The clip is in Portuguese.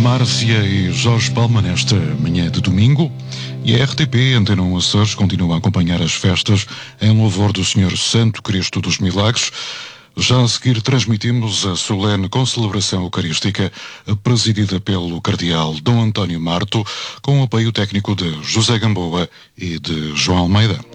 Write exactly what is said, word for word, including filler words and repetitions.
Márcia e Jorge Palma nesta manhã de domingo, e a R T P Antena um Açores continua a acompanhar as festas em louvor do Senhor Santo Cristo dos Milagres. Já a seguir transmitimos a solene concelebração eucarística presidida pelo cardeal Dom António Marto, com o apoio técnico de José Gamboa e de João Almeida.